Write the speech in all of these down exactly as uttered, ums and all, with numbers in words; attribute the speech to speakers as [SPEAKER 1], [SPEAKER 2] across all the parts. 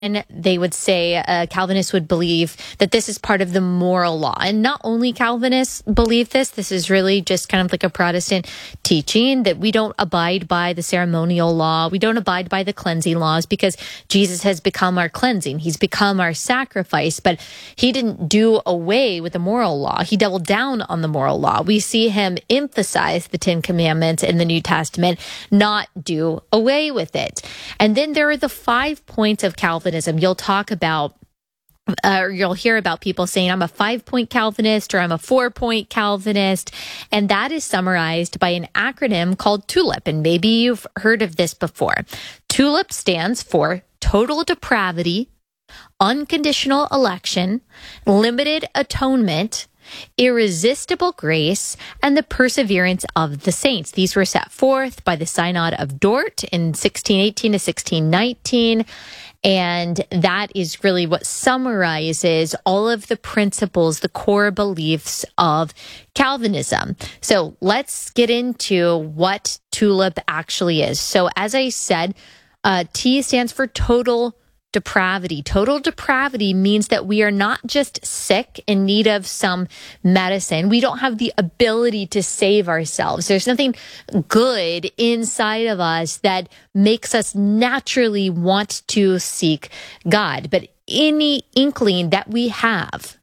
[SPEAKER 1] And they would say, uh, Calvinists would believe that this is part of the moral law. And not only Calvinists believe this, this is really just kind of like a Protestant teaching that we don't abide by the ceremonial law. We don't abide by the cleansing laws because Jesus has become our cleansing. He's become our sacrifice, but he didn't do away with the moral law. He doubled down on the moral law. We see him emphasize the Ten Commandments in the New Testament, not do away with it. And then there are the five points of Calvinism. You'll talk about, uh, or you'll hear about people saying, I'm a five-point Calvinist or I'm a four-point Calvinist. And that is summarized by an acronym called TULIP. And maybe you've heard of this before. TULIP stands for total depravity, unconditional election, limited atonement, irresistible grace, and the perseverance of the saints. These were set forth by the Synod of Dort in sixteen eighteen to sixteen nineteen. And that is really what summarizes all of the principles, the core beliefs of Calvinism. So let's get into what TULIP actually is. So as I said, uh, T stands for total depravity. Total depravity means that we are not just sick in need of some medicine. We don't have the ability to save ourselves. There's nothing good inside of us that makes us naturally want to seek God. But any inkling that we have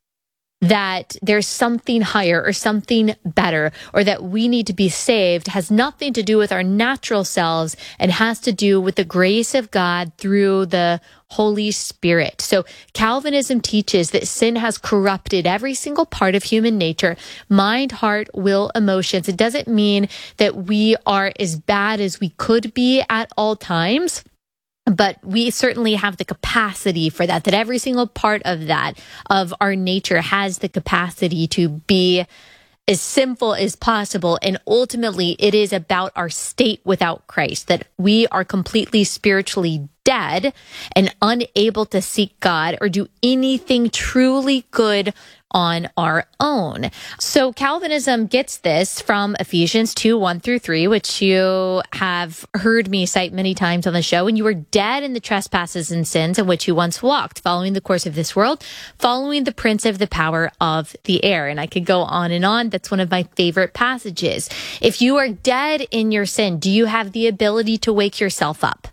[SPEAKER 1] that there's something higher or something better or that we need to be saved has nothing to do with our natural selves and has to do with the grace of God through the Holy Spirit. So Calvinism teaches that sin has corrupted every single part of human nature, mind, heart, will, emotions. It doesn't mean that we are as bad as we could be at all times, but we certainly have the capacity for that, that every single part of that, of our nature, has the capacity to be as sinful as possible. And ultimately, it is about our state without Christ, that we are completely spiritually dead and unable to seek God or do anything truly good on our own. So Calvinism gets this from Ephesians two, one through three, which you have heard me cite many times on the show. And you were dead in the trespasses and sins in which you once walked, following the course of this world, following the prince of the power of the air. And I could go on and on. That's one of my favorite passages. If you are dead in your sin, do you have the ability to wake yourself up?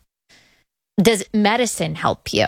[SPEAKER 1] Does medicine help you?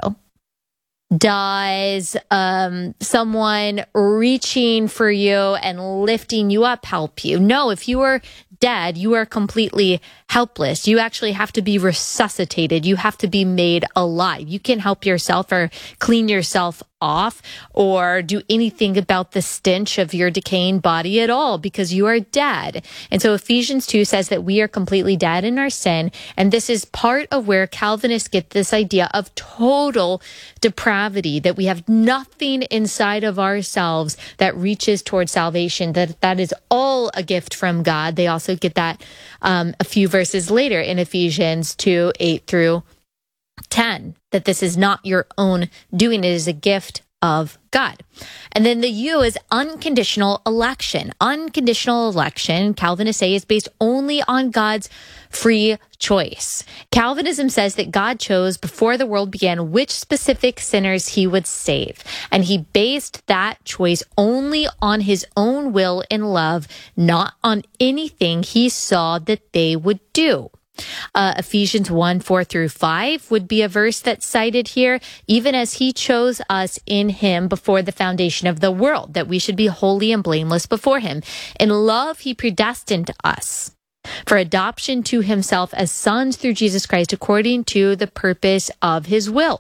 [SPEAKER 1] Does um, someone reaching for you and lifting you up help you? No, if you are dead, you are completely helpless. You actually have to be resuscitated. You have to be made alive. You can't help yourself or clean yourself off or do anything about the stench of your decaying body at all because you are dead. And so Ephesians two says that we are completely dead in our sin. And this is part of where Calvinists get this idea of total depravity, that we have nothing inside of ourselves that reaches towards salvation, that that is all a gift from God. They also get that um, a few verses later in Ephesians two, eight through ten, that this is not your own doing. It is a gift of God. And then the U is unconditional election. Unconditional election, Calvinists say, is based only on God's free choice. Calvinism says that God chose before the world began which specific sinners he would save. And he based that choice only on his own will and love, not on anything he saw that they would do. Uh, Ephesians one, four through five would be a verse that's cited here, even as he chose us in him before the foundation of the world, that we should be holy and blameless before him. In love, he predestined us for adoption to himself as sons through Jesus Christ, according to the purpose of his will.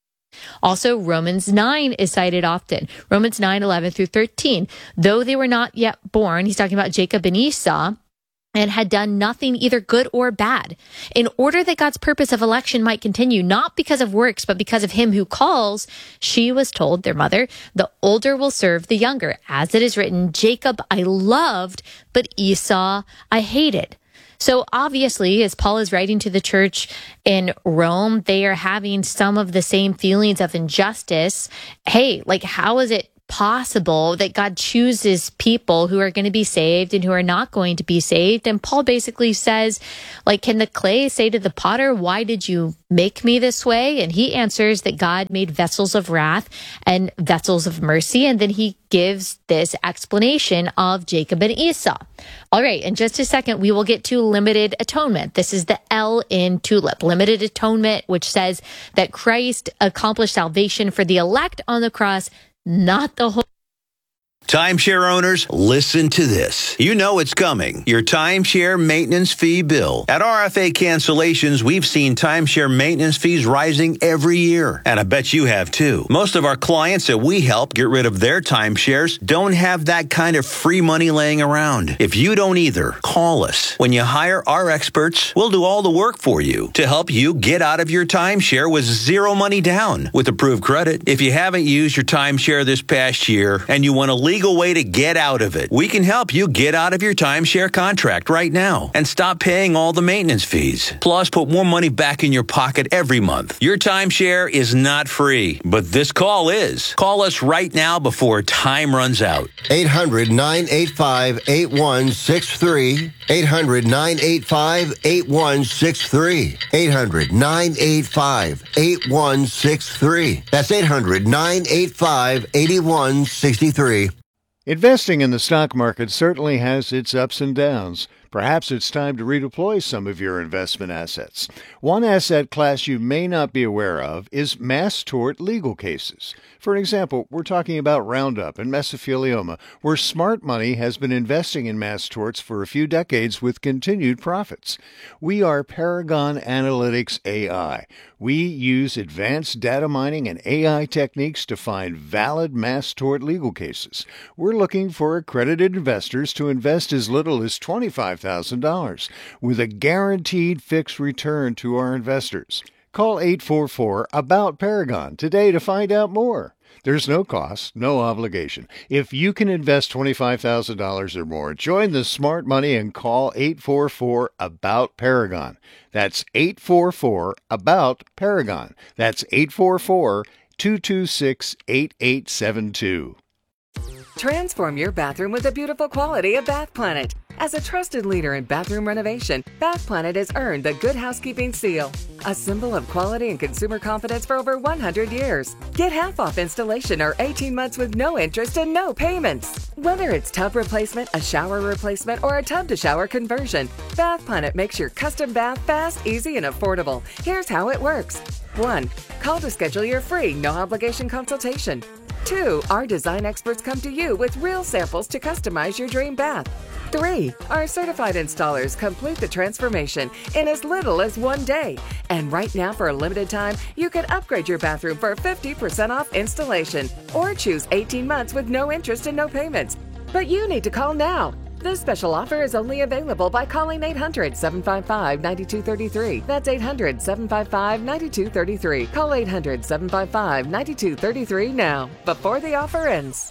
[SPEAKER 1] Also, Romans nine is cited often. Romans nine, eleven through thirteen. Though they were not yet born, he's talking about Jacob and Esau, and had done nothing either good or bad, in order that God's purpose of election might continue, not because of works, but because of him who calls, she was told, their mother, the older will serve the younger. As it is written, Jacob I loved, but Esau I hated. So obviously, as Paul is writing to the church in Rome, they are having some of the same feelings of injustice. Hey, like, how is it possible that God chooses people who are going to be saved and who are not going to be saved? And Paul basically says, like, can the clay say to the potter, why did you make me this way? And he answers that God made vessels of wrath and vessels of mercy. And then he gives this explanation of Jacob and Esau. All right, in just a second, we will get to limited atonement. This is the L in TULIP, limited atonement, which says that Christ accomplished salvation for the elect on the cross, not the whole.
[SPEAKER 2] Timeshare owners, listen to this. You know it's coming. Your timeshare maintenance fee bill. At R F A Cancellations, we've seen timeshare maintenance fees rising every year. And I bet you have too. Most of our clients that we help get rid of their timeshares don't have that kind of free money laying around. If you don't either, call us. When you hire our experts, we'll do all the work for you to help you get out of your timeshare with zero money down with approved credit. If you haven't used your timeshare this past year and you want to leave legal way to get out of it. We can help you get out of your timeshare contract right now and stop paying all the maintenance fees. Plus, put more money back in your pocket every month. Your timeshare is not free, but this call is. Call us right now before time runs out.
[SPEAKER 3] eight hundred, nine eight five, eight one six three. eight hundred, nine eight five, eight one six three. eight hundred, nine eight five, eight one six three. That's eight hundred, nine eight five, eight one six three.
[SPEAKER 4] Investing in the stock market certainly has its ups and downs. Perhaps it's time to redeploy some of your investment assets. One asset class you may not be aware of is mass tort legal cases. For an example, we're talking about Roundup and mesothelioma, where smart money has been investing in mass torts for a few decades with continued profits. We are Paragon Analytics A I. We use advanced data mining and A I techniques to find valid mass tort legal cases. We're looking for accredited investors to invest as little as twenty-five thousand dollars with a guaranteed fixed return to our investors. Call eight four four, A B O U T, Paragon today to find out more. There's no cost, no obligation. If you can invest twenty-five thousand dollars or more, join the smart money and call eight four four, A B O U T, Paragon. That's eight four four, A B O U T, Paragon. That's eight four four, two two six, eight eight seven two.
[SPEAKER 5] Transform your bathroom with the beautiful quality of Bath Planet. As a trusted leader in bathroom renovation, Bath Planet has earned the Good Housekeeping seal, a symbol of quality and consumer confidence for over one hundred years. Get half off installation or eighteen months with no interest and no payments. Whether it's tub replacement, a shower replacement, or a tub-to-shower conversion, Bath Planet makes your custom bath fast, easy, and affordable. Here's how it works. one. Call to schedule your free, no-obligation consultation. two. Our design experts come to you with real samples to customize your dream bath. three. Our certified installers complete the transformation in as little as one day. And right now, for a limited time, you can upgrade your bathroom for fifty percent off installation or choose eighteen months with no interest and no payments. But you need to call now. This special offer is only available by calling eight hundred, seven five five, nine two three three. That's eight hundred, seven five five, nine two three three. Call eight hundred, seven five five, nine two three three now, before the offer ends.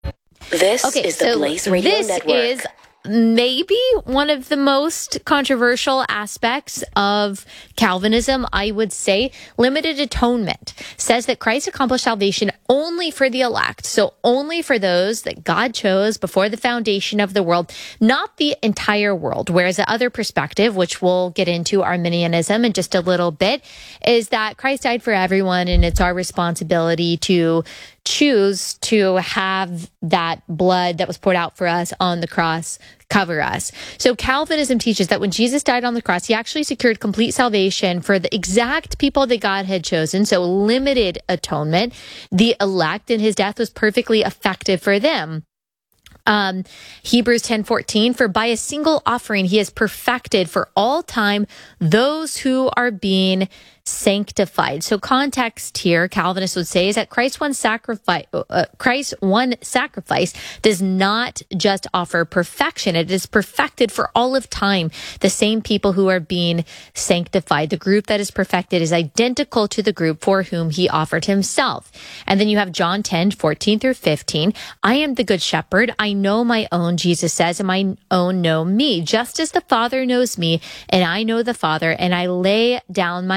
[SPEAKER 6] This
[SPEAKER 1] okay,
[SPEAKER 6] is the
[SPEAKER 1] so
[SPEAKER 6] Blaze Radio
[SPEAKER 1] this
[SPEAKER 6] Network.
[SPEAKER 1] Is maybe one of the most controversial aspects of Calvinism, I would say. Limited atonement says that Christ accomplished salvation only for the elect, so only for those that God chose before the foundation of the world, not the entire world. Whereas the other perspective, which we'll get into Arminianism in just a little bit, is that Christ died for everyone, and it's our responsibility to choose to have that blood that was poured out for us on the cross cover us. So Calvinism teaches that when Jesus died on the cross, he actually secured complete salvation for the exact people that God had chosen. So limited atonement, the elect, and his death was perfectly effective for them. Um, Hebrews ten fourteen, for by a single offering he has perfected for all time those who are being sanctified. So context here, Calvinists would say, is that Christ one sacrifice, uh, Christ one sacrifice does not just offer perfection. It is perfected for all of time. The same people who are being sanctified. The group that is perfected is identical to the group for whom he offered himself. And then you have John ten fourteen through fifteen. I am the good shepherd. I know my own, Jesus says, and my own know me, just as the Father knows me, and I know the Father, and I lay down my life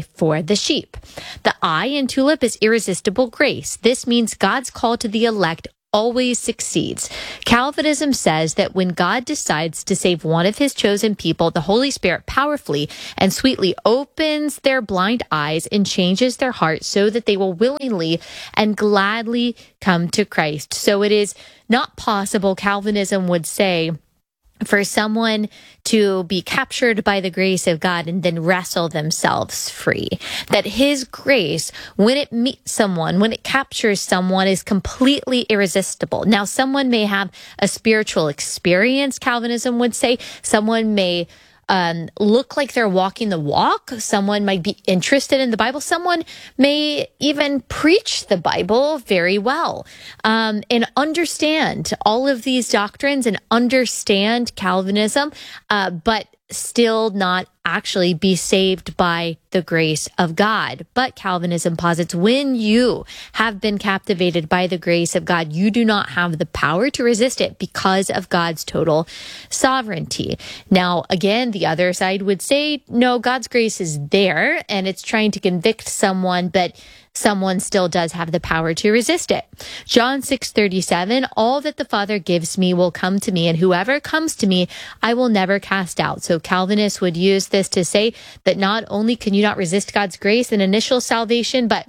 [SPEAKER 1] for the sheep. The I in TULIP is irresistible grace. This means God's call to the elect always succeeds. Calvinism says that when God decides to save one of his chosen people, the Holy Spirit powerfully and sweetly opens their blind eyes and changes their hearts so that they will willingly and gladly come to Christ. So it is not possible, Calvinism would say, for someone to be captured by the grace of God and then wrestle themselves free. That his grace, when it meets someone, when it captures someone, is completely irresistible. Now, someone may have a spiritual experience, Calvinism would say. Someone may Um, look like they're walking the walk. Someone might be interested in the Bible. Someone may even preach the Bible very well, um, and understand all of these doctrines and understand Calvinism, uh, but still not actually be saved by the grace of God. But Calvinism posits when you have been captivated by the grace of God, you do not have the power to resist it because of God's total sovereignty. Now, again, the other side would say, no, God's grace is there and it's trying to convict someone, but someone still does have the power to resist it. John six thirty-seven, all that the Father gives me will come to me, and whoever comes to me, I will never cast out. So Calvinists would use this to say that not only can you not resist God's grace in initial salvation, but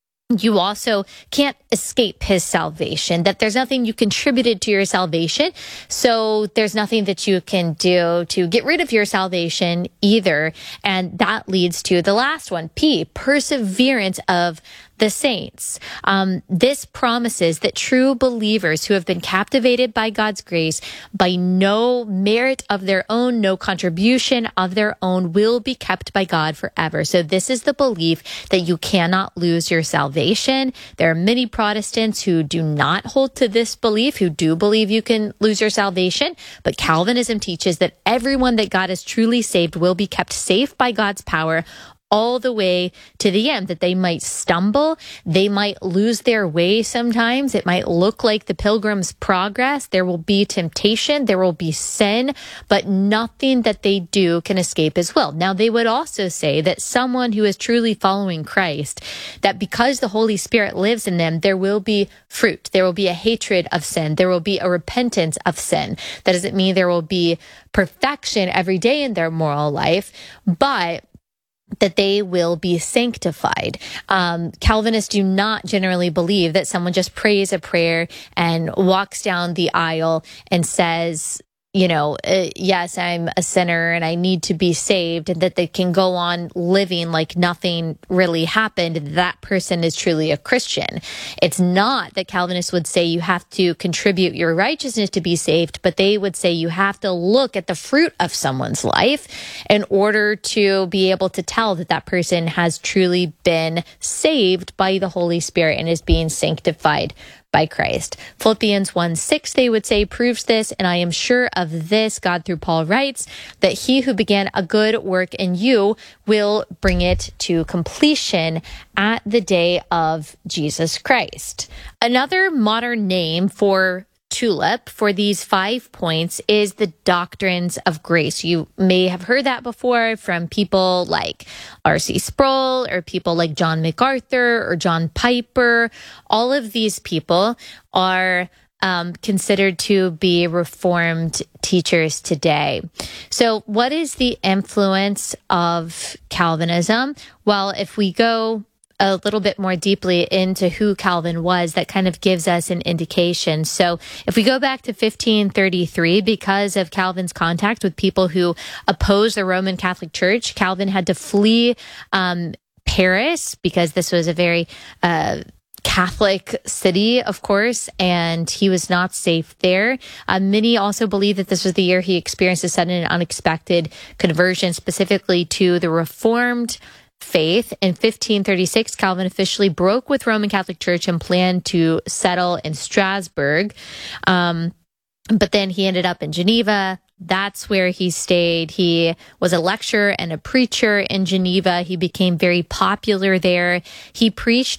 [SPEAKER 1] you also can't escape his salvation, that there's nothing you contributed to your salvation. So there's nothing that you can do to get rid of your salvation either. And that leads to the last one, P, perseverance of the saints. Um, this promises that true believers who have been captivated by God's grace by no merit of their own, no contribution of their own, will be kept by God forever. So this is the belief that you cannot lose your salvation. There are many Protestants who do not hold to this belief, who do believe you can lose your salvation. But Calvinism teaches that everyone that God has truly saved will be kept safe by God's power all the way to the end, that they might stumble, they might lose their way sometimes. It might look like the Pilgrim's Progress. There will be temptation, there will be sin, but nothing that they do can escape his will. Now, they would also say that someone who is truly following Christ, that because the Holy Spirit lives in them, there will be fruit. There will be a hatred of sin. There will be a repentance of sin. That doesn't mean there will be perfection every day in their moral life, but that they will be sanctified. Um, Calvinists do not generally believe that someone just prays a prayer and walks down the aisle and says, you know, uh, yes, I'm a sinner and I need to be saved, and that they can go on living like nothing really happened. That person is truly a Christian. It's not that Calvinists would say you have to contribute your righteousness to be saved, but they would say you have to look at the fruit of someone's life in order to be able to tell that that person has truly been saved by the Holy Spirit and is being sanctified by Christ. Philippians one six, they would say, proves this, and I am sure of this, God through Paul writes, that he who began a good work in you will bring it to completion at the day of Jesus Christ. Another modern name for TULIP, for these five points, is the doctrines of grace. You may have heard that before from people like R C Sproul or people like John MacArthur or John Piper. All of these people are um, considered to be Reformed teachers today. So what is the influence of Calvinism? Well, if we go a little bit more deeply into who Calvin was, that kind of gives us an indication. So if we go back to fifteen thirty-three, because of Calvin's contact with people who oppose the Roman Catholic Church, Calvin had to flee um, Paris, because this was a very uh, Catholic city, of course, and he was not safe there. Uh, many also believe that this was the year he experienced a sudden and unexpected conversion, specifically to the Reformed faith. In fifteen thirty-six, Calvin officially broke with Roman Catholic Church and planned to settle in Strasbourg. Um, but then he ended up in Geneva. That's where he stayed. He was a lecturer and a preacher in Geneva. He became very popular there. He preached what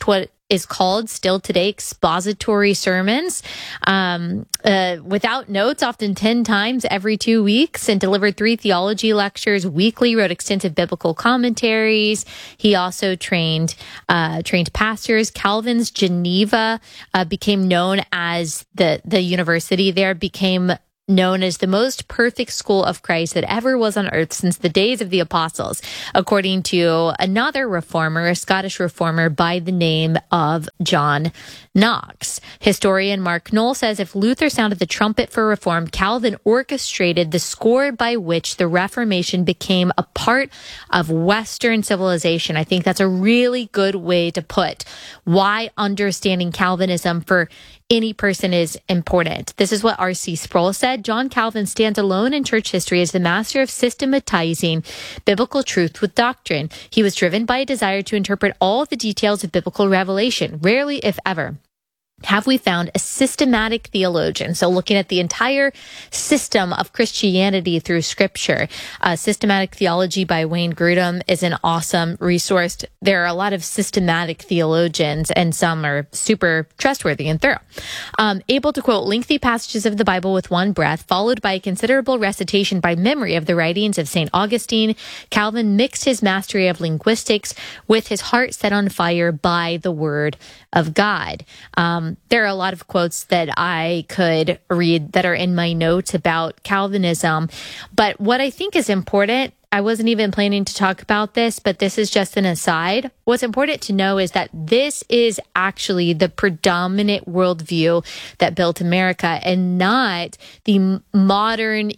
[SPEAKER 1] is called still today expository sermons, um, uh, without notes, often ten times every two weeks, and delivered three theology lectures weekly, wrote extensive biblical commentaries. He also trained uh, trained pastors. Calvin's Geneva uh, became known as the, the university there became known as the most perfect school of Christ that ever was on earth since the days of the apostles, according to another reformer, a Scottish reformer by the name of John Knox. Historian Mark Knoll says if Luther sounded the trumpet for reform, Calvin orchestrated the score by which the Reformation became a part of Western civilization. I think that's a really good way to put why understanding Calvinism for any person is important. This is what R C Sproul said. John Calvin stands alone in church history as the master of systematizing biblical truth with doctrine. He was driven by a desire to interpret all the details of biblical revelation. Rarely, if ever, have we found a systematic theologian. So looking at the entire system of Christianity through Scripture. Uh, Systematic Theology by Wayne Grudem is an awesome resource. There are a lot of systematic theologians, and some are super trustworthy and thorough. Um, able to quote lengthy passages of the Bible with one breath, followed by a considerable recitation by memory of the writings of Saint Augustine, Calvin mixed his mastery of linguistics with his heart set on fire by the Word of God. Um, there are a lot of quotes that I could read that are in my notes about Calvinism. But what I think is important, I wasn't even planning to talk about this, but this is just an aside. What's important to know is that this is actually the predominant worldview that built America, and not the modern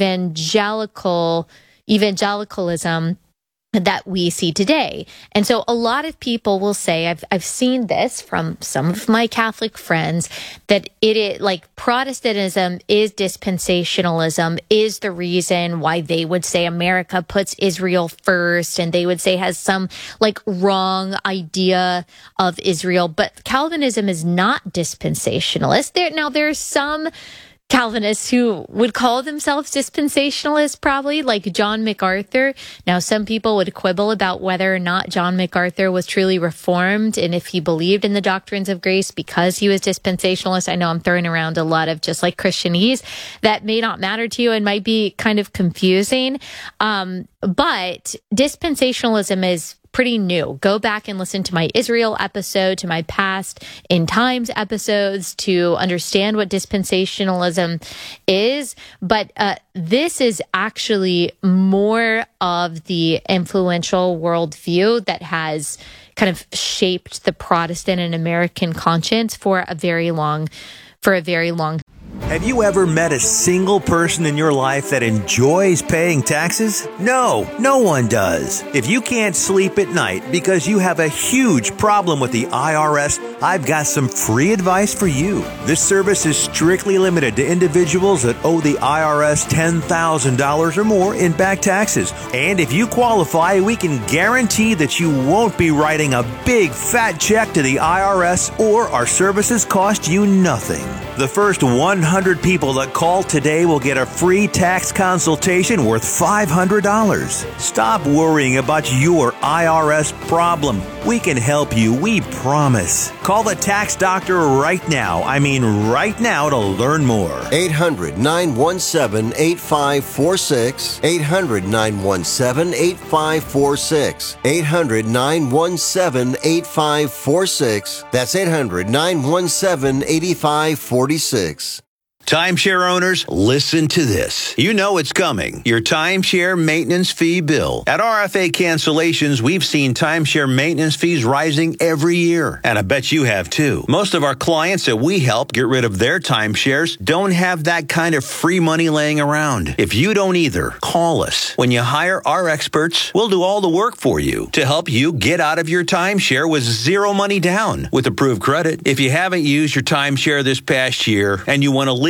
[SPEAKER 1] evangelical evangelicalism that we see today. And so a lot of people will say, I've I've seen this from some of my Catholic friends, that it is like Protestantism is dispensationalism, is the reason why they would say America puts Israel first, and they would say has some like wrong idea of Israel. But Calvinism is not dispensationalist. There now there's some Calvinists who would call themselves dispensationalists, probably, like John MacArthur. Now, some people would quibble about whether or not John MacArthur was truly reformed and if he believed in the doctrines of grace because he was dispensationalist. I know I'm throwing around a lot of just like Christianese that may not matter to you and might be kind of confusing. Um, but dispensationalism is pretty new. Go back and listen to my Israel episode, to my past End Times episodes to understand what dispensationalism is. But uh, this is actually more of the influential worldview that has kind of shaped the Protestant and American conscience for a very long, for a very long time.
[SPEAKER 2] Have you ever met a single person in your life that enjoys paying taxes? No, no one does. If you can't sleep at night because you have a huge problem with the I R S, I've got some free advice for you. This service is strictly limited to individuals that owe the I R S ten thousand dollars or more in back taxes. And if you qualify, we can guarantee that you won't be writing a big fat check to the I R S, or our services cost you nothing. The first one hundred people that call today will get a free tax consultation worth five hundred dollars. Stop worrying about your I R S problem. We can help you, we promise. Call the tax doctor right now. I mean right now to learn more.
[SPEAKER 3] eight hundred, nine one seven, eight five four six. eight hundred, nine one seven, eight five four six. eight hundred, nine one seven, eight five four six. That's eight hundred, nine one seven, eight five four six.
[SPEAKER 2] Timeshare owners, listen to this. You know it's coming. Your timeshare maintenance fee bill. At R F A Cancellations, we've seen timeshare maintenance fees rising every year. And I bet you have too. Most of our clients that we help get rid of their timeshares don't have that kind of free money laying around. If you don't either, call us. When you hire our experts, we'll do all the work for you to help you get out of your timeshare with zero money down with approved credit. If you haven't used your timeshare this past year and you want to leave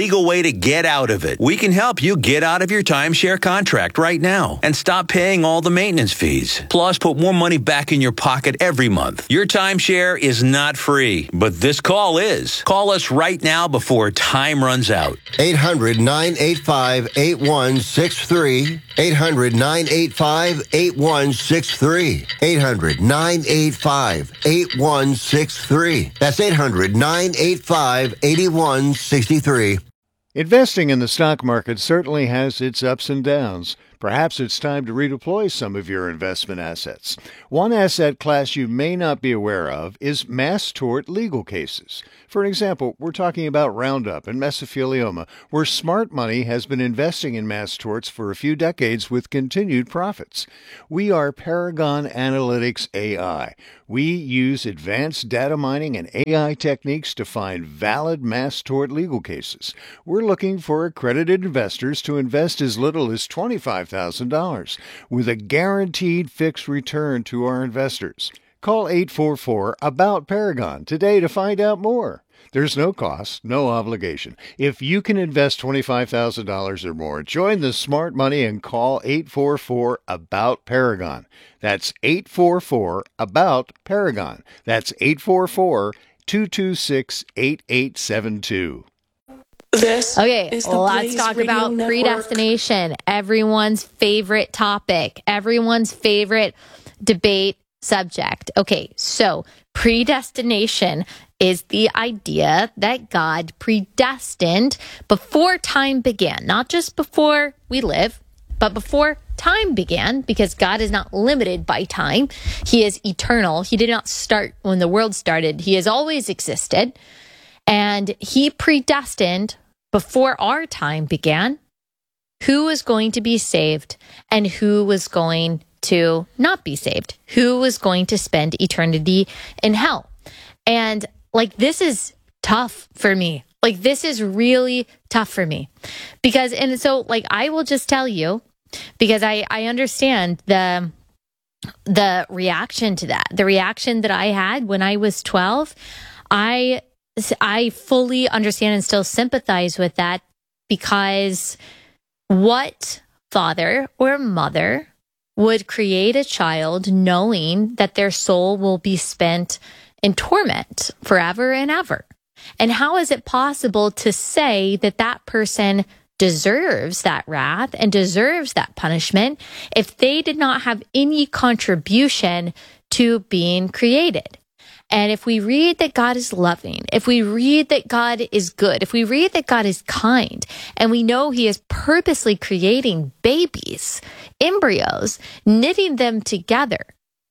[SPEAKER 2] legal way to get out of it. We can help you get out of your timeshare contract right now and stop paying all the maintenance fees. Plus, put more money back in your pocket every month. Your timeshare is not free, but this call is. Call us right now before time runs out.
[SPEAKER 3] eight hundred, nine eight five, eight one six three. eight hundred, nine eight five, eight one six three. eight hundred, nine eight five, eight one six three. That's eight hundred, nine eight five, eight one six three.
[SPEAKER 4] Investing in the stock market certainly has its ups and downs. Perhaps it's time to redeploy some of your investment assets. One asset class you may not be aware of is mass tort legal cases. For example, we're talking about Roundup and mesothelioma, where smart money has been investing in mass torts for a few decades with continued profits. We are Paragon Analytics A I. We use advanced data mining and A I techniques to find valid mass tort legal cases. We're looking for accredited investors to invest as little as twenty-five thousand dollars with a guaranteed fixed return to our investors. Call eight four four, A B O U T, Paragon today to find out more. There's no cost, no obligation. If you can invest twenty-five thousand dollars or more, join the smart money and call eight four four, A B O U T, Paragon. That's eight four four, A B O U T, Paragon. That's eight four four, two two six, eight eight seven two.
[SPEAKER 6] This
[SPEAKER 1] Okay,
[SPEAKER 6] is the
[SPEAKER 1] let's
[SPEAKER 6] Blaze
[SPEAKER 1] talk
[SPEAKER 6] Radio
[SPEAKER 1] about
[SPEAKER 6] Network.
[SPEAKER 1] predestination. Everyone's favorite topic, everyone's favorite debate subject. Okay, so predestination is the idea that God predestined before time began, not just before we live, but before time began, because God is not limited by time. He is eternal. He did not start when the world started. He has always existed. And he predestined before our time began who was going to be saved and who was going to not be saved, who was going to spend eternity in hell. And like, this is tough for me. Like, this is really tough for me because, and so like, I will just tell you, because I, I understand the, the reaction to that, the reaction that I had when I was twelve. I, I fully understand and still sympathize with that, because what father or mother would create a child knowing that their soul will be spent in torment forever and ever? And how is it possible to say that that person deserves that wrath and deserves that punishment if they did not have any contribution to being created? And if we read that God is loving, if we read that God is good, if we read that God is kind, and we know he is purposely creating babies, embryos, knitting them together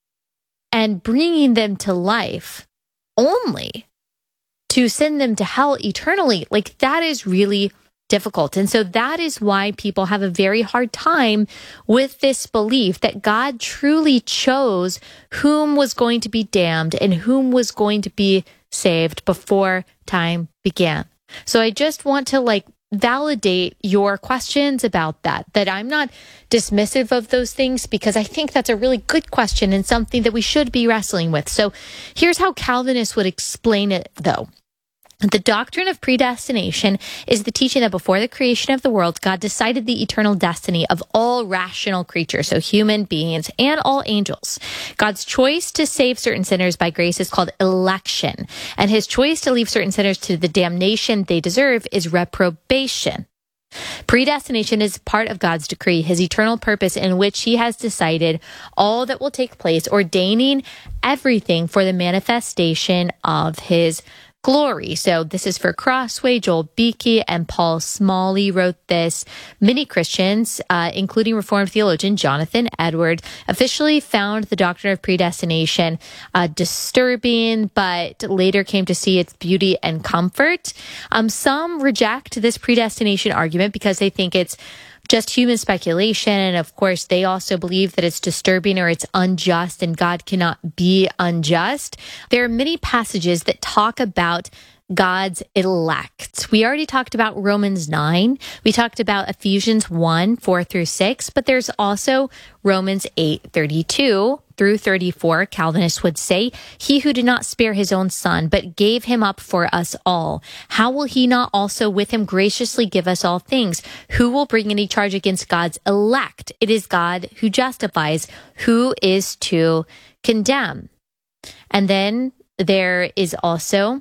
[SPEAKER 1] and bringing them to life only to send them to hell eternally, like, that is really difficult. And so that is why people have a very hard time with this belief that God truly chose whom was going to be damned and whom was going to be saved before time began. So I just want to like validate your questions about that, that I'm not dismissive of those things, because I think that's a really good question and something that we should be wrestling with. So here's how Calvinists would explain it, though. The doctrine of predestination is the teaching that before the creation of the world, God decided the eternal destiny of all rational creatures, so human beings and all angels. God's choice to save certain sinners by grace is called election, and his choice to leave certain sinners to the damnation they deserve is reprobation. Predestination is part of God's decree, his eternal purpose in which he has decided all that will take place, ordaining everything for the manifestation of his glory. So this is for Crossway, Joel Beakey, and Paul Smalley wrote this. Many Christians, uh, including Reformed theologian Jonathan Edward, officially found the doctrine of predestination uh, disturbing, but later came to see its beauty and comfort. Um, some reject this predestination argument because they think it's just human speculation. And of course, they also believe that it's disturbing or it's unjust, and God cannot be unjust. There are many passages that talk about God's elect. We already talked about Romans nine. We talked about Ephesians one, four through six, but there's also Romans eight, thirty-two through thirty-four. Calvinists would say, he who did not spare his own son, but gave him up for us all, how will he not also with him graciously give us all things? Who will bring any charge against God's elect? It is God who justifies. Who is to condemn? And then there is also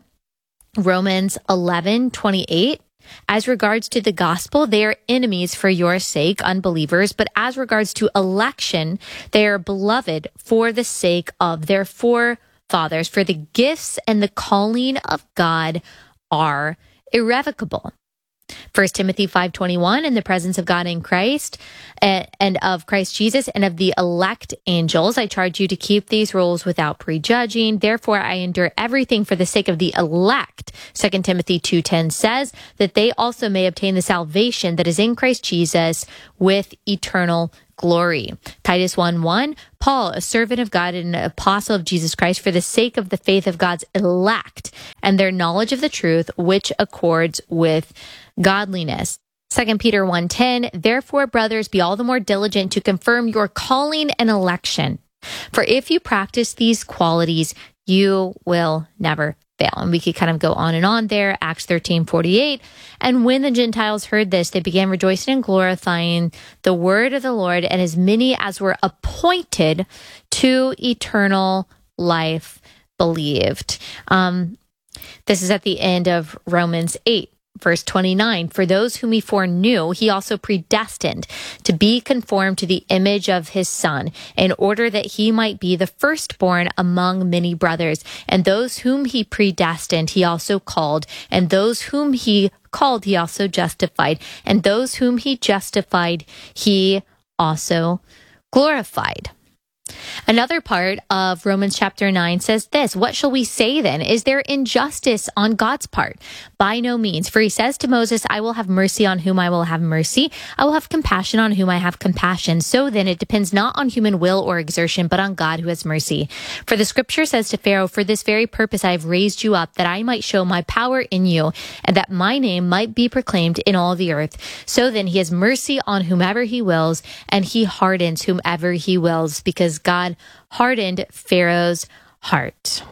[SPEAKER 1] Romans eleven, twenty-eight. As regards to the gospel, they are enemies for your sake, unbelievers. But as regards to election, they are beloved for the sake of their forefathers. For the gifts and the calling of God are irrevocable. First Timothy five twenty-one, in the presence of God in Christ uh, and of Christ Jesus and of the elect angels, I charge you to keep these rules without prejudging. Therefore, I endure everything for the sake of the elect. Second Timothy two ten says that they also may obtain the salvation that is in Christ Jesus with eternal glory. Titus one one, Paul, a servant of God and an apostle of Jesus Christ, for the sake of the faith of God's elect and their knowledge of the truth, which accords with godliness. Second Peter one ten, therefore, brothers, be all the more diligent to confirm your calling and election. For if you practice these qualities, you will never fail. And we could kind of go on and on there. Acts thirteen forty-eight. And when the Gentiles heard this, they began rejoicing and glorifying the word of the Lord, and as many as were appointed to eternal life believed. Um, this is at the end of Romans eight. Verse twenty-nine, for those whom he foreknew, he also predestined to be conformed to the image of his son, in order that he might be the firstborn among many brothers. And those whom he predestined, he also called. And those whom he called, he also justified. And those whom he justified, he also glorified. Another part of Romans chapter nine says this, what shall we say then? Is there injustice on God's part? By no means. For he says to Moses, I will have mercy on whom I will have mercy. I will have compassion on whom I have compassion. So then it depends not on human will or exertion, but on God who has mercy. For the scripture says to Pharaoh, for this very purpose I have raised you up, that I might show my power in you, and that my name might be proclaimed in all the earth. So then he has mercy on whomever he wills, and he hardens whomever he wills, because God hardened Pharaoh's heart.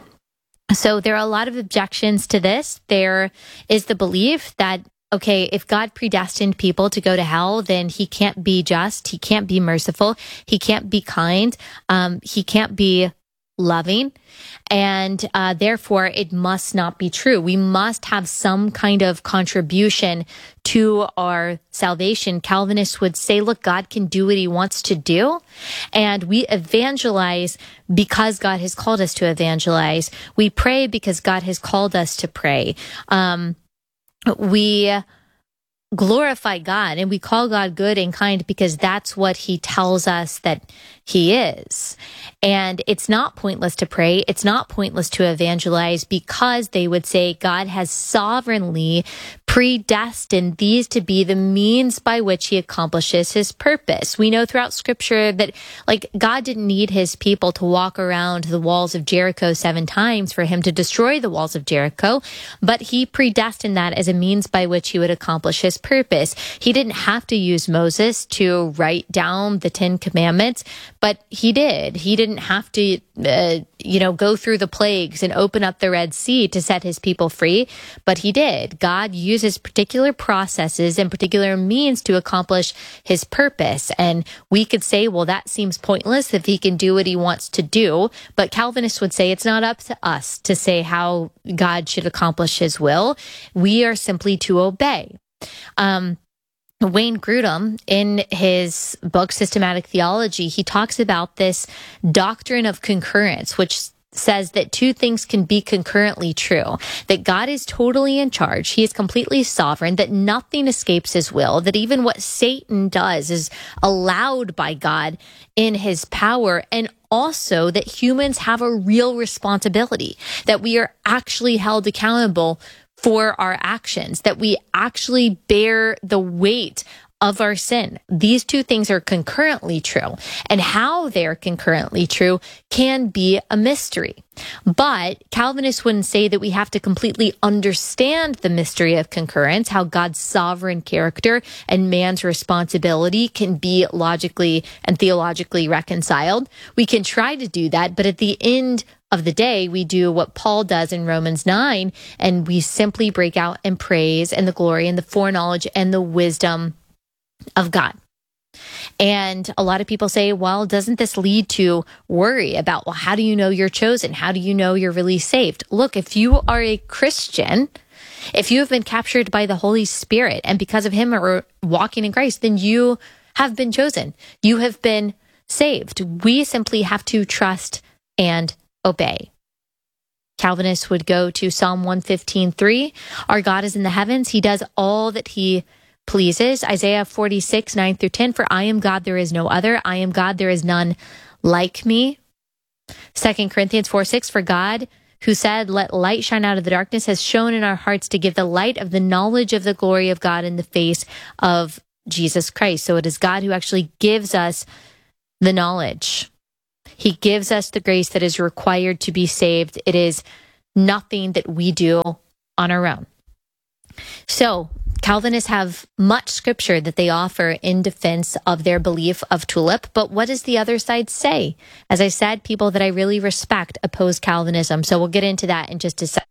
[SPEAKER 1] So there are a lot of objections to this. There is the belief that, okay, if God predestined people to go to hell, then he can't be just, he can't be merciful, he can't be kind, um, he can't be loving, and uh, therefore it must not be true. We must have some kind of contribution to our salvation. Calvinists would say, look, God can do what he wants to do, and we evangelize because God has called us to evangelize. We pray because God has called us to pray. Um, we glorify God, and we call God good and kind because that's what he tells us that he is. And it's not pointless to pray. It's not pointless to evangelize, because they would say God has sovereignly predestined these to be the means by which he accomplishes his purpose. We know throughout scripture that, like, God didn't need his people to walk around the walls of Jericho seven times for him to destroy the walls of Jericho, but he predestined that as a means by which he would accomplish his purpose. He didn't have to use Moses to write down the Ten Commandments, but he did. He didn't have to, uh, you know, go through the plagues and open up the Red Sea to set his people free, but he did. God uses particular processes and particular means to accomplish his purpose. And we could say, well, that seems pointless if he can do what he wants to do. But Calvinists would say it's not up to us to say how God should accomplish his will. We are simply to obey. Um, Wayne Grudem, in his book, Systematic Theology, he talks about this doctrine of concurrence, which says that two things can be concurrently true, that God is totally in charge, he is completely sovereign, that nothing escapes his will, that even what Satan does is allowed by God in his power, and also that humans have a real responsibility, that we are actually held accountable for our actions, that we actually bear the weight of our sin. These two things are concurrently true, and how they're concurrently true can be a mystery. But Calvinists wouldn't say that we have to completely understand the mystery of concurrence, how God's sovereign character and man's responsibility can be logically and theologically reconciled. We can try to do that, but at the end of the day, we do what Paul does in Romans nine, and we simply break out in praise and the glory and the foreknowledge and the wisdom of God. And a lot of people say, well, doesn't this lead to worry about, well, how do you know you're chosen? How do you know you're really saved? Look, if you are a Christian, if you have been captured by the Holy Spirit and because of him are walking in Christ, then you have been chosen. You have been saved. We simply have to trust and obey. Calvinists would go to Psalm one fifteen three. Our God is in the heavens. He does all that he pleases. Isaiah forty-six, nine through ten. For I am God, there is no other. I am God, there is none like me. Second Corinthians four, six. For God, who said, let light shine out of the darkness, has shone in our hearts to give the light of the knowledge of the glory of God in the face of Jesus Christ. So it is God who actually gives us the knowledge. He gives us the grace that is required to be saved. It is nothing that we do on our own. So Calvinists have much scripture that they offer in defense of their belief of tulip, but what does the other side say? As I said, people that I really respect oppose Calvinism, so we'll get into that in just a second.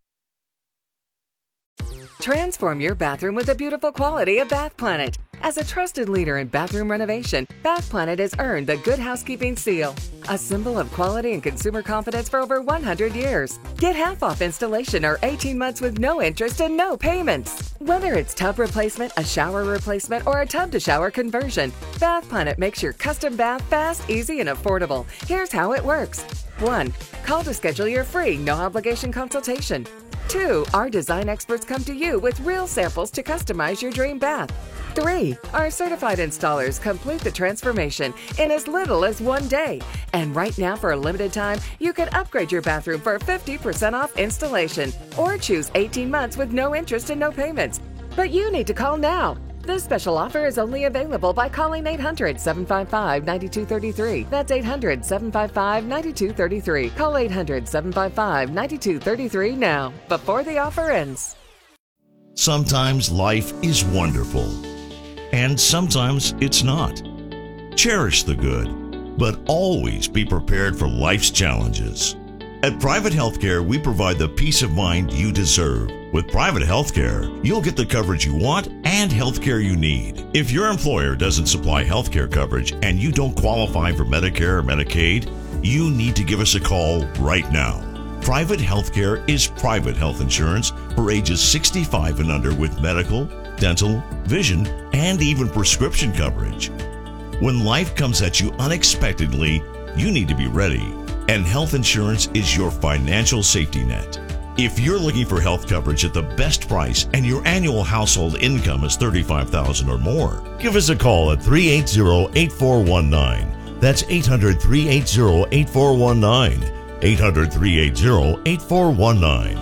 [SPEAKER 5] Transform your bathroom with the beautiful quality of Bath Planet. As a trusted leader in bathroom renovation, Bath Planet has earned the Good Housekeeping seal, a symbol of quality and consumer confidence for over one hundred years. Get half off installation or eighteen months with no interest and no payments. Whether it's tub replacement, a shower replacement, or a tub-to-shower conversion, Bath Planet makes your custom bath fast, easy, and affordable. Here's how it works. one. Call to schedule your free, no-obligation consultation. two. Our design experts come to you with real samples to customize your dream bath. three. Our certified installers complete the transformation in as little as one day. And right now, for a limited time, you can upgrade your bathroom for fifty percent off installation or choose eighteen months with no interest and no payments. But you need to call now. This special offer is only available by calling eight hundred, seven five five, nine two three three. That's eight hundred, seven five five, nine two three three. Call eight hundred, seven five five, nine two three three now, before the offer ends.
[SPEAKER 6] Sometimes life is wonderful, and sometimes it's not. Cherish the good, but always be prepared for life's challenges. At Private Healthcare, we provide the peace of mind you deserve. With Private Healthcare, you'll get the coverage you want and healthcare you need. If your employer doesn't supply healthcare coverage and you don't qualify for Medicare or Medicaid, you need to give us a call right now. Private Healthcare is private health insurance for ages sixty-five and under with medical, dental, vision, and even prescription coverage. When life comes at you unexpectedly, you need to be ready. And health insurance is your financial safety net. If you're looking for health coverage at the best price and your annual household income is thirty-five thousand dollars or more, give us a call at three eight zero, eight four one nine. That's eight hundred, three eight zero, eight four one nine. eight hundred, three eight zero, eight four one nine.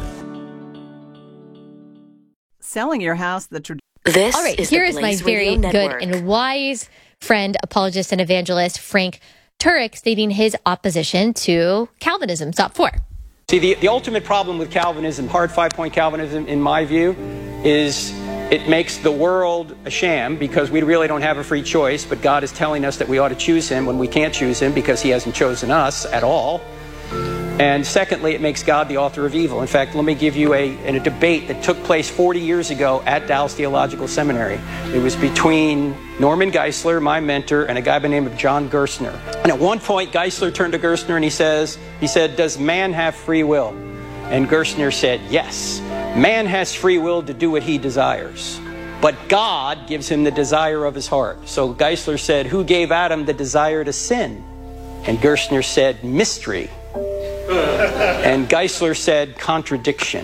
[SPEAKER 7] Selling your house the traditional.
[SPEAKER 8] This
[SPEAKER 1] All right,
[SPEAKER 8] is
[SPEAKER 1] here is
[SPEAKER 8] the
[SPEAKER 1] my
[SPEAKER 8] Blaze
[SPEAKER 1] very
[SPEAKER 8] Radio
[SPEAKER 1] good
[SPEAKER 8] Network.
[SPEAKER 1] and wise friend, apologist, and evangelist, Frank Turek, stating his opposition to Calvinism. Stop four.
[SPEAKER 9] See, the, the ultimate problem with Calvinism, hard five-point Calvinism, in my view, is it makes the world a sham because we really don't have a free choice, but God is telling us that we ought to choose him when we can't choose him because he hasn't chosen us at all. And secondly, it makes God the author of evil. In fact, let me give you a, in a debate that took place forty years ago at Dallas Theological Seminary. It was between Norman Geisler, my mentor, and a guy by the name of John Gerstner. And at one point, Geisler turned to Gerstner and he says, he said, does man have free will? And Gerstner said, yes. Man has free will to do what he desires, but God gives him the desire of his heart. So Geisler said, who gave Adam the desire to sin? And Gerstner said, mystery. And Geisler said, contradiction.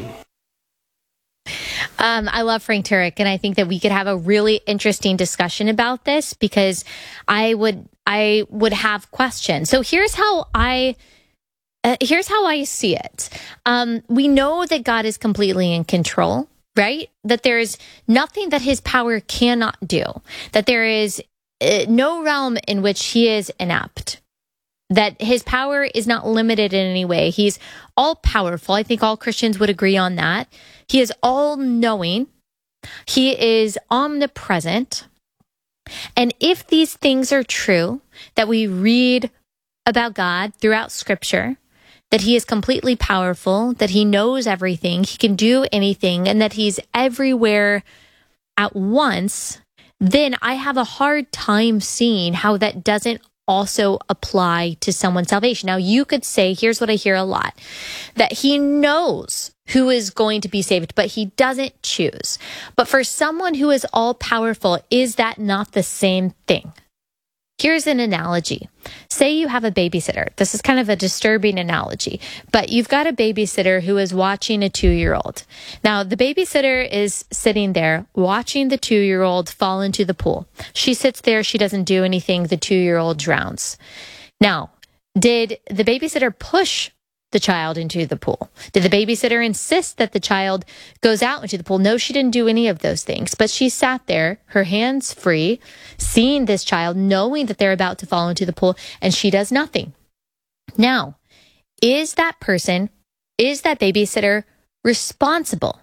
[SPEAKER 1] Um, I love Frank Turek, and I think that we could have a really interesting discussion about this because I would I would have questions. So here's how I uh, here's how I see it. Um, we know that God is completely in control. right? That there is nothing that his power cannot do, that there is uh, no realm in which he is inept, that his power is not limited in any way. He's all powerful. I think all Christians would agree on that. He is all knowing. He is omnipresent. And if these things are true, that we read about God throughout Scripture, that he is completely powerful, that he knows everything, he can do anything, and that he's everywhere at once, then I have a hard time seeing how that doesn't also apply to someone's salvation. Now, you could say, here's what I hear a lot, that he knows who is going to be saved, but he doesn't choose. But for someone who is all powerful, is that not the same thing? Here's an analogy. Say you have a babysitter. This is kind of a disturbing analogy, but you've got a babysitter who is watching a two-year-old. Now, the babysitter is sitting there watching the two-year-old fall into the pool. She sits there. She doesn't do anything. The two-year-old drowns. Now, did the babysitter push the child into the pool? Did the babysitter insist that the child goes out into the pool? No, she didn't do any of those things, but she sat there, her hands free, seeing this child, knowing that they're about to fall into the pool, and she does nothing. Now, is that person, is that babysitter responsible?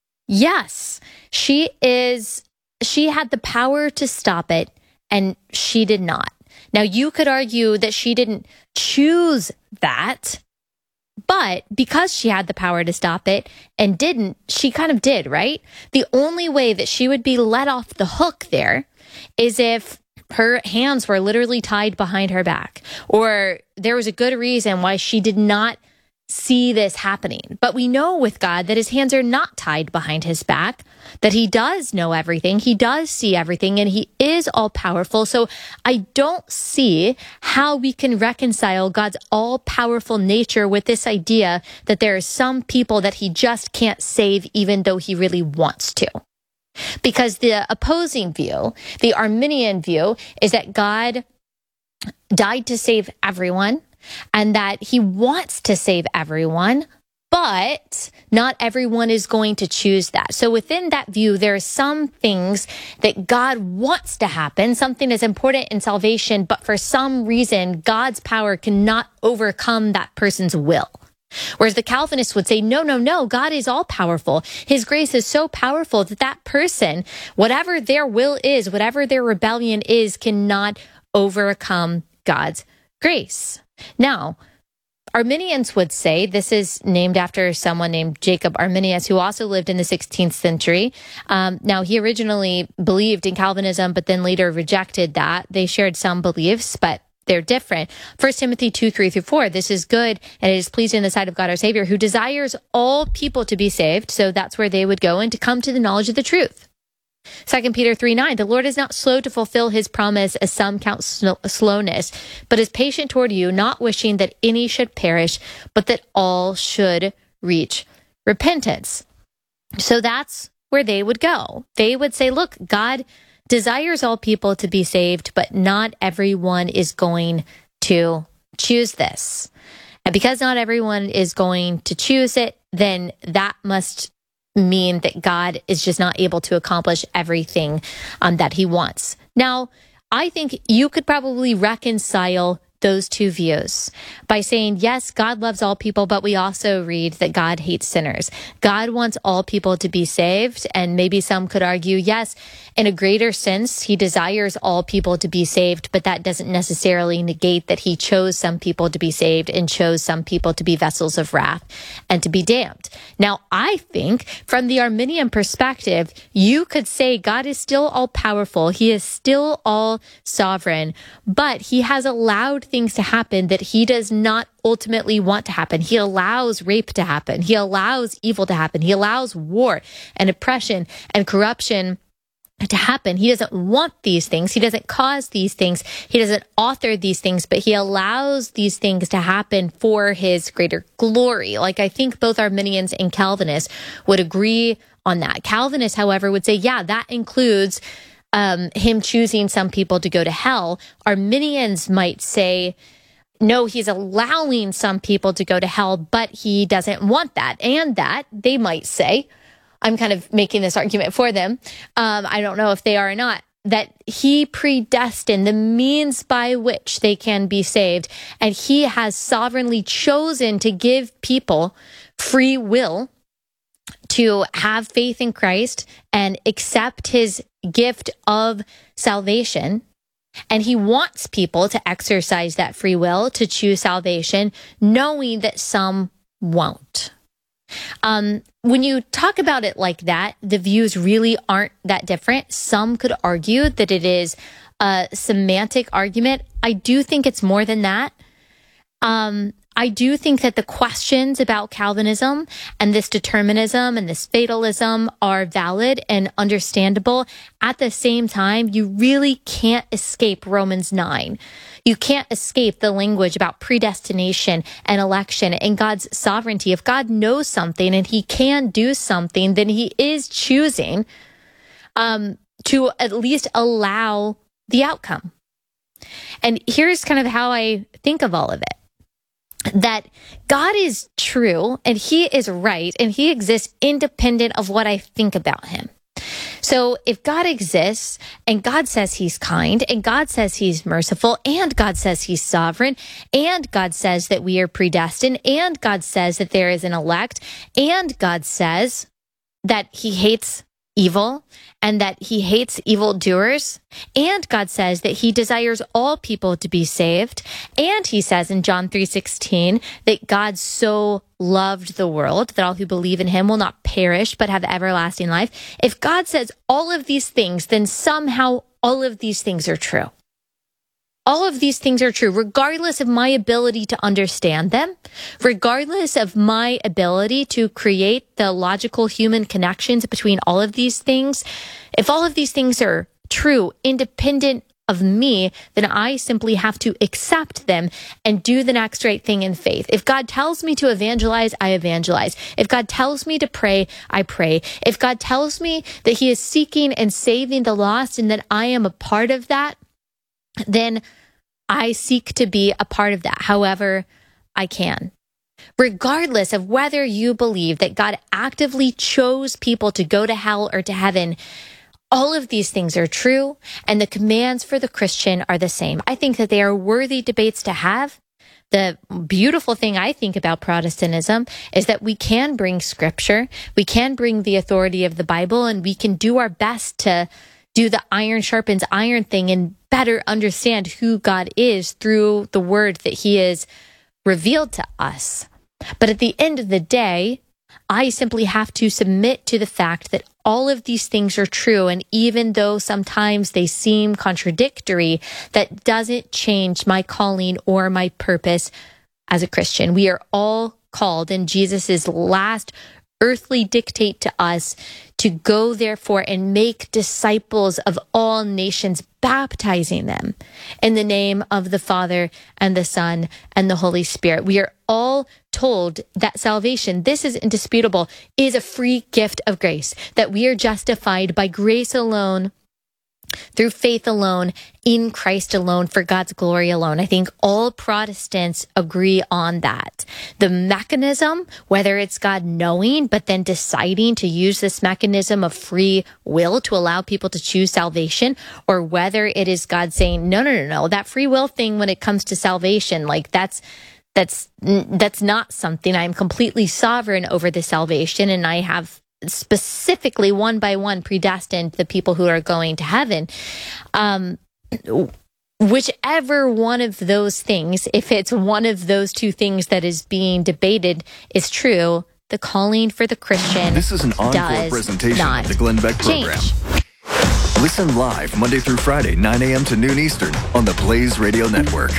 [SPEAKER 1] Yes, she is. She had the power to stop it, and she did not. Now, you could argue that she didn't choose that, but because she had the power to stop it and didn't, she kind of did, right? The only way that she would be let off the hook there is if her hands were literally tied behind her back, or there was a good reason why she did not see this happening. But we know with God that his hands are not tied behind his back, that he does know everything, he does see everything, and he is all powerful. So I don't see how we can reconcile God's all powerful nature with this idea that there are some people that he just can't save even though he really wants to. Because the opposing view, the Arminian view, is that God died to save everyone, and that he wants to save everyone, but not everyone is going to choose that. So within that view, there are some things that God wants to happen, something is important in salvation, but for some reason, God's power cannot overcome that person's will. Whereas the Calvinists would say, no, no, no, God is all powerful. His grace is so powerful that that person, whatever their will is, whatever their rebellion is, cannot overcome God's grace. Now, Arminians would say, this is named after someone named Jacob Arminius, who also lived in the sixteenth century. Um, now, he originally believed in Calvinism, but then later rejected that. They shared some beliefs, but they're different. First Timothy two, three through four, this is good, and it is pleasing in the sight of God our Savior, who desires all people to be saved. So that's where they would go, and to come to the knowledge of the truth. Second Peter three nine, the Lord is not slow to fulfill his promise, as some count sl- slowness, but is patient toward you, not wishing that any should perish, but that all should reach repentance. So that's where they would go. They would say, look, God desires all people to be saved, but not everyone is going to choose this. And because not everyone is going to choose it, then that must mean that God is just not able to accomplish everything um, that he wants. Now, I think you could probably reconcile those two views by saying, yes, God loves all people, but we also read that God hates sinners. God wants all people to be saved, and maybe some could argue, yes, in a greater sense, he desires all people to be saved, but that doesn't necessarily negate that he chose some people to be saved and chose some people to be vessels of wrath and to be damned. Now, I think from the Arminian perspective, you could say God is still all powerful. He is still all sovereign, but he has allowed things to happen that he does not ultimately want to happen. He allows rape to happen. He allows evil to happen. He allows war and oppression and corruption to happen. He doesn't want these things. He doesn't cause these things. He doesn't author these things, but he allows these things to happen for his greater glory. Like, I think both Arminians and Calvinists would agree on that. Calvinists, however, would say, yeah, that includes um, him choosing some people to go to hell. Arminians might say, no, he's allowing some people to go to hell, but he doesn't want that. And that, they might say, I'm kind of making this argument for them. Um, I don't know if they are or not. That he predestined the means by which they can be saved. And he has sovereignly chosen to give people free will to have faith in Christ and accept his gift of salvation. And he wants people to exercise that free will to choose salvation, knowing that some won't. Um, when you talk about it like that, the views really aren't that different. Some could argue that it is a semantic argument. I do think it's more than that. Um, I do think that the questions about Calvinism and this determinism and this fatalism are valid and understandable. At the same time, you really can't escape Romans nine. You can't escape the language about predestination and election and God's sovereignty. If God knows something and he can do something, then he is choosing um, to at least allow the outcome. And here's kind of how I think of all of it. That God is true and he is right and he exists independent of what I think about him. So if God exists and God says he's kind and God says he's merciful and God says he's sovereign and God says that we are predestined and God says that there is an elect and God says that he hates evil and that he hates evildoers, and God says that he desires all people to be saved, and he says in John three sixteen that God so loved the world that all who believe in him will not perish but have everlasting life. If God says all of these things, then somehow all of these things are true. All of these things are true, regardless of my ability to understand them, regardless of my ability to create the logical human connections between all of these things. If all of these things are true, independent of me, then I simply have to accept them and do the next right thing in faith. If God tells me to evangelize, I evangelize. If God tells me to pray, I pray. If God tells me that he is seeking and saving the lost and that I am a part of that, then I seek to be a part of that, however I can. Regardless of whether you believe that God actively chose people to go to hell or to heaven, all of these things are true, and the commands for the Christian are the same. I think that they are worthy debates to have. The beautiful thing I think about Protestantism is that we can bring scripture, we can bring the authority of the Bible, and we can do our best to do the iron sharpens iron thing and better understand who God is through the word that he has revealed to us. But at the end of the day, I simply have to submit to the fact that all of these things are true. And even though sometimes they seem contradictory, that doesn't change my calling or my purpose as a Christian. We are all called in Jesus's last earthly dictate to us to go, therefore, and make disciples of all nations, baptizing them in the name of the Father and the Son and the Holy Spirit. We are all told that salvation, this is indisputable, is a free gift of grace, that we are justified by grace alone, through faith alone, in Christ alone, for God's glory alone. I think all Protestants agree on that. The mechanism, whether it's God knowing, but then deciding to use this mechanism of free will to allow people to choose salvation, or whether it is God saying, no, no, no, no, that free will thing when it comes to salvation, like that's that's that's not something. I'm completely sovereign over the salvation, and I have specifically one by one predestined the people who are going to heaven. Um, whichever one of those things, if it's one of those two things that is being debated, is true, the calling for the Christian
[SPEAKER 8] This is an encore presentation of the Glenn Beck program.
[SPEAKER 1] Change.
[SPEAKER 8] Listen live Monday through Friday, nine a.m. to noon Eastern on the Blaze Radio Network.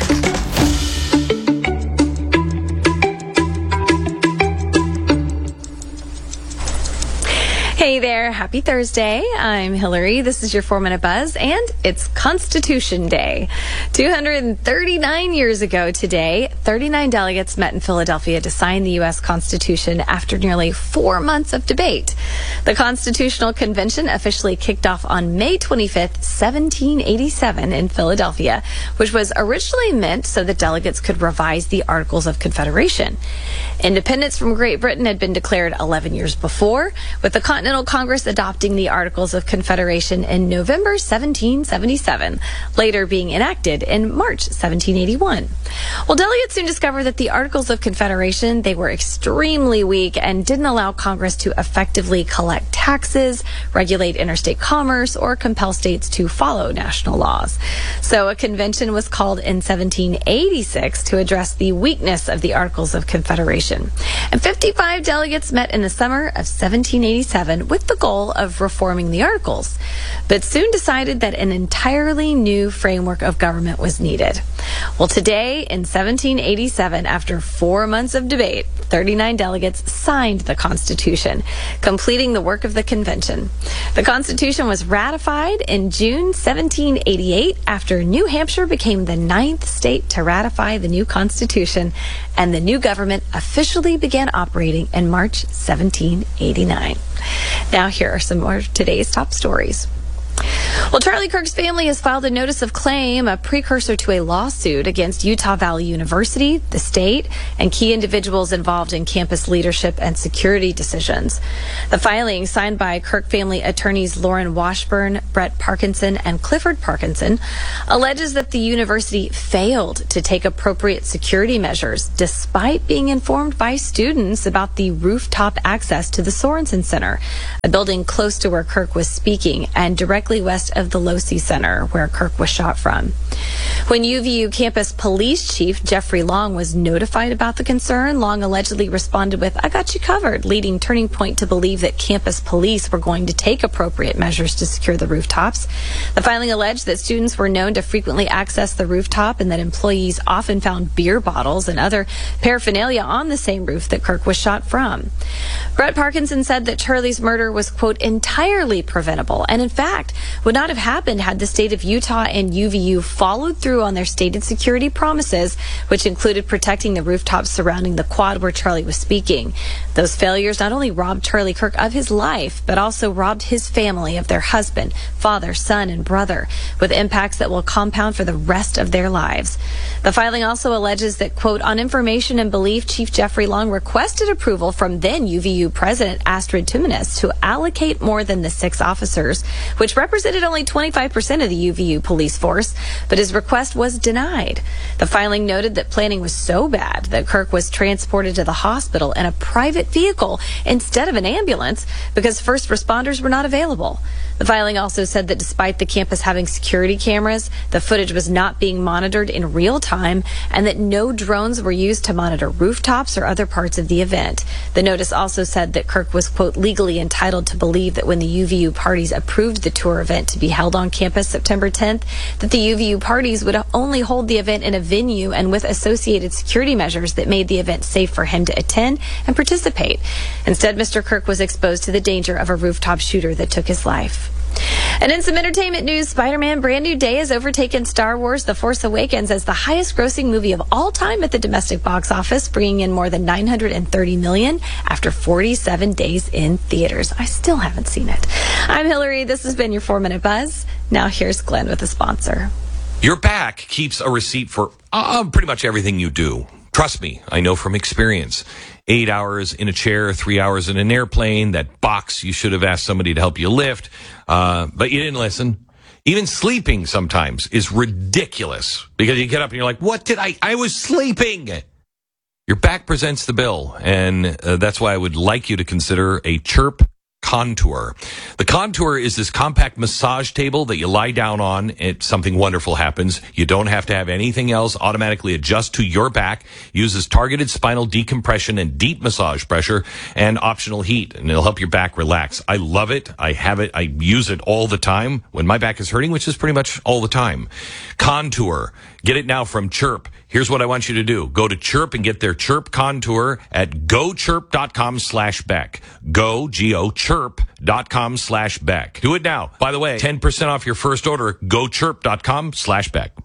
[SPEAKER 10] Hey there, happy Thursday. I'm Hillary. This is your four minute buzz, and it's Constitution Day. two hundred thirty-nine years ago today, thirty-nine delegates met in Philadelphia to sign the U S Constitution after nearly four months of debate. The Constitutional Convention officially kicked off on May twenty-fifth, seventeen eighty-seven in Philadelphia, which was originally meant so that delegates could revise the Articles of Confederation. Independence from Great Britain had been declared eleven years before, with the Continental Continental Congress adopting the Articles of Confederation in November seventeen seventy-seven, later being enacted in March seventeen eighty-one. Well, delegates soon discovered that the Articles of Confederation, they were extremely weak and didn't allow Congress to effectively collect taxes, regulate interstate commerce, or compel states to follow national laws. So a convention was called in seventeen eighty-six to address the weakness of the Articles of Confederation. And fifty-five delegates met in the summer of seventeen eighty-seven with the goal of reforming the Articles, but soon decided that an entirely new framework of government was needed. Well, today in seventeen eighty-seven, after four months of debate, thirty-nine delegates signed the Constitution, completing the work of the convention. The Constitution was ratified in June seventeen eighty-eight after New Hampshire became the ninth state to ratify the new Constitution, and the new government officially began operating in March seventeen eighty-nine. Now here are some more of today's top stories. Well, Charlie Kirk's family has filed a notice of claim, a precursor to a lawsuit against Utah Valley University, the state, and key individuals involved in campus leadership and security decisions. The filing, signed by Kirk family attorneys Lauren Washburn, Brett Parkinson, and Clifford Parkinson, alleges that the university failed to take appropriate security measures despite being informed by students about the rooftop access to the Sorensen Center, a building close to where Kirk was speaking and directly west of the Losey Center, where Kirk was shot from. When U V U campus police chief Jeffrey Long was notified about the concern, Long allegedly responded with, "I got you covered," leading Turning Point to believe that campus police were going to take appropriate measures to secure the rooftops. The filing alleged that students were known to frequently access the rooftop and that employees often found beer bottles and other paraphernalia on the same roof that Kirk was shot from. Brett Parkinson said that Charlie's murder was, quote, entirely preventable, and in fact would not have happened had the state of Utah and U V U followed through on their stated security promises, which included protecting the rooftops surrounding the quad where Charlie was speaking. Those failures not only robbed Charlie Kirk of his life, but also robbed his family of their husband, father, son, and brother, with impacts that will compound for the rest of their lives. The filing also alleges that, quote, on information and belief, Chief Jeffrey Long requested approval from then U V U President Astrid Tumenes to allocate more than the six officers, which represented only twenty-five percent of the U V U police force, but his request was denied. The filing noted that planning was so bad that Kirk was transported to the hospital in a private vehicle instead of an ambulance because first responders were not available. The filing also said that despite the campus having security cameras, the footage was not being monitored in real time and that no drones were used to monitor rooftops or other parts of the event. The notice also said that Kirk was, quote, legally entitled to believe that when the U V U parties approved the tour event to be held on campus September tenth, that the U V U parties would only hold the event in a venue and with associated security measures that made the event safe for him to attend and participate. Instead, Mister Kirk was exposed to the danger of a rooftop shooter that took his life. And in some entertainment news, Spider-Man Brand New Day has overtaken Star Wars The Force Awakens as the highest grossing movie of all time at the domestic box office, bringing in more than nine hundred thirty million dollars after forty-seven days in theaters. I still haven't seen it. I'm Hillary. This has been your four minute Buzz. Now here's Glenn with a sponsor.
[SPEAKER 11] Your back keeps a receipt for uh, pretty much everything you do. Trust me, I know from experience. Eight hours in a chair, three hours in an airplane, that box you should have asked somebody to help you lift, uh, but you didn't listen. Even sleeping sometimes is ridiculous because you get up and you're like, what did I, I was sleeping. Your back presents the bill, and uh, that's why I would like you to consider a Chirp Contour. The Contour is this compact massage table that you lie down on. It, something wonderful happens. You don't have to have anything else automatically adjust to your back. Uses targeted spinal decompression and deep massage pressure and optional heat, and it'll help your back relax. I love it. I have it. I use it all the time when my back is hurting, which is pretty much all the time. Contour. Get it now from Chirp. Here's what I want you to do. Go to Chirp and get their Chirp Contour at gochirp.com slash Beck. Go, G-O, chirp.com slash Beck. Do it now. By the way, ten percent off your first order, gochirp.com slash Beck.